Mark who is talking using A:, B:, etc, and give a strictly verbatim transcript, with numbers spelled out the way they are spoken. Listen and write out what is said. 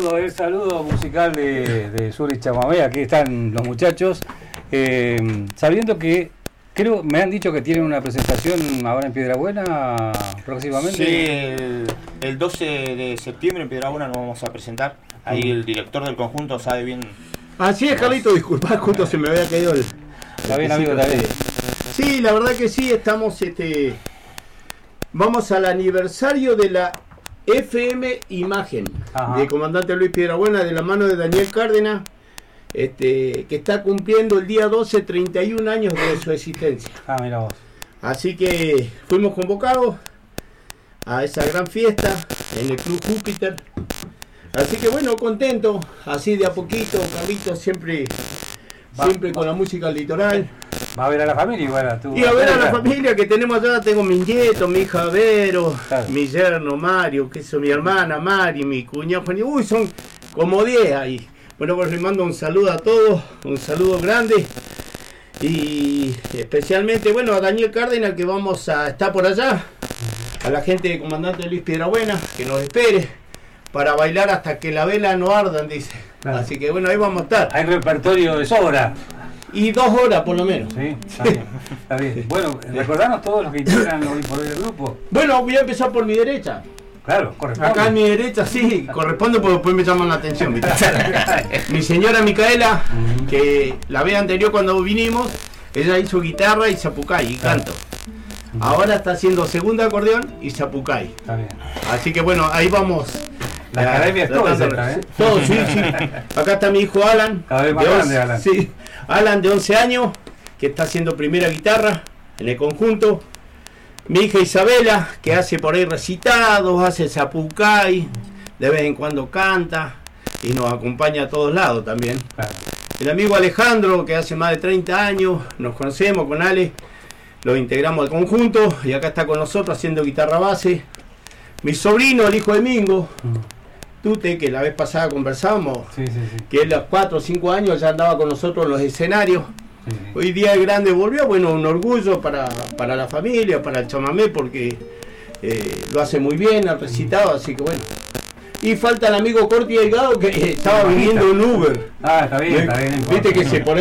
A: saludo, el saludo musical de, de Sur y Chamamé. Aquí están los muchachos. Eh, sabiendo que, creo, me han dicho que tienen una presentación ahora en Piedrabuena próximamente.
B: Sí, el, el doce de septiembre en Piedrabuena nos vamos a presentar. Ahí mm. el director del conjunto sabe bien.
C: Así es, Carlito, disculpad, justo se me había caído el...
A: Está bien, amigo, está bien.
C: Sí, la verdad que sí, estamos, este... vamos al aniversario de la F M Imagen, Ajá. de Comandante Luis Piedrabuena, de la mano de Daniel Cárdenas, este, que está cumpliendo el día doce treinta y un años de su existencia.
A: Ah, mira vos.
C: Así que fuimos convocados a esa gran fiesta en el Club Júpiter. Así que bueno, contento, así de a poquito, Carlitos, siempre, Va, siempre con la música litoral.
A: Va a ver a la familia igual a tu.
C: Y a ver a la familia que tenemos allá, tengo mis nietos, mi hija Vero, claro. mi yerno Mario, que es mi hermana Mari, mi cuñado Juan. Uy, son como diez ahí. Bueno, pues les mando un saludo a todos, un saludo grande. Y especialmente, bueno, a Daniel Cárdenas, que vamos a estar por allá. A la gente de Comandante Luis Piedrabuena, que nos espere. Para bailar hasta que la vela no ardan, dice. Claro. Así que bueno, ahí vamos a estar.
A: Hay repertorio de sobra.
C: Y dos horas por lo menos.
A: Sí, está bien. Está bien. Bueno, recordanos todos los que integran hoy por hoy el grupo.
C: Bueno, voy a empezar por mi derecha.
A: Claro, corresponde.
C: Acá en mi derecha, sí, corresponde porque después me llaman la atención. Mi señora Micaela, uh-huh. que la vez anterior cuando vinimos, ella hizo guitarra y zapucay y canto. Uh-huh. Ahora está haciendo segunda acordeón y zapucay. Está bien. Así que bueno, ahí vamos.
A: La
C: ya,
A: academia es todo, ¿eh?
C: Todo, sí, sí. Acá está mi hijo Alan.
A: Cada vez más
C: de
A: grande, Alan.
C: Sí, Alan de once años, que está haciendo primera guitarra en el conjunto. Mi hija Isabela, que hace por ahí recitados, hace zapucay, de vez en cuando canta y nos acompaña a todos lados también. Claro. El amigo Alejandro, que hace más de treinta años, nos conocemos con Ale, lo integramos al conjunto y acá está con nosotros haciendo guitarra base. Mi sobrino, el hijo de Mingo, Tute, que la vez pasada conversamos, sí, sí, sí. que él a los cuatro o cinco años ya andaba con nosotros en los escenarios. Sí, sí. Hoy día el grande volvió, bueno, un orgullo para, para la familia, para el chamamé, porque eh, lo hace muy bien, ha recitado, así que bueno. Y falta el amigo Corti Delgado, que estaba viniendo en Uber.
A: Ah, está bien, está bien.
C: Viste que se pone